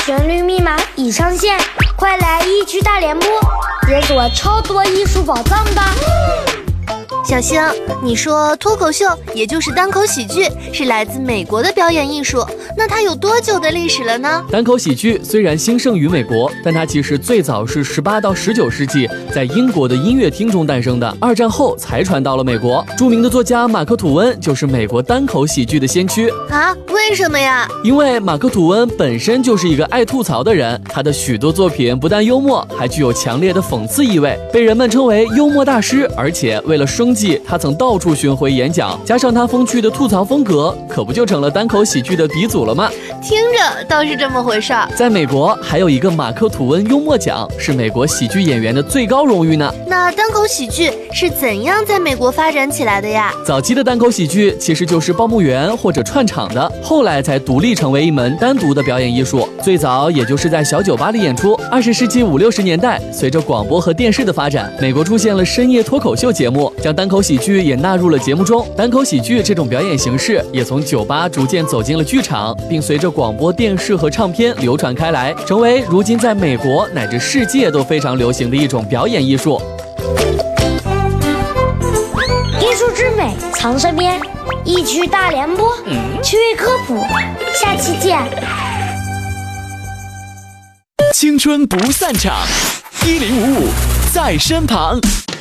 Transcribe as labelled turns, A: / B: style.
A: 旋律密码已上线，快来一区大联播，解锁超多艺术宝藏吧！
B: 小星，你说脱口秀也就是单口喜剧是来自美国的表演艺术，那它有多久的历史了呢？
C: 单口喜剧虽然兴盛于美国，但它其实最早是18到19世纪在英国的音乐厅中诞生的，二战后才传到了美国。著名的作家马克·吐温就是美国单口喜剧的先驱
B: 啊？为什么呀？
C: 因为马克·吐温本身就是一个爱吐槽的人，他的许多作品不但幽默，还具有强烈的讽刺意味，被人们称为幽默大师。而且为了生计，他曾到处巡回演讲，加上他风趣的吐槽风格，可不就成了单口喜剧的鼻祖了吗？
B: 听着倒是这么回事儿。
C: 在美国还有一个马克·吐温幽默奖，是美国喜剧演员的最高荣誉呢。
B: 那单口喜剧是怎样在美国发展起来的呀？
C: 早期的单口喜剧其实就是报幕员或者串场的，后来才独立成为一门单独的表演艺术。最早也就是在小酒吧里演出。20世纪50、60年代，随着广播和电视的发展，美国出现了深夜脱口秀节目，将单口喜剧也纳入了节目中。单口喜剧这种表演形式也从酒吧逐渐走进了剧场，并随着广播电视和唱片流传开来，成为如今在美国乃至世界都非常流行的一种表演艺术。
A: 艺术之美藏身边，一区大联播，趣味科普，下期见。
D: 青春不散场，1055在身旁。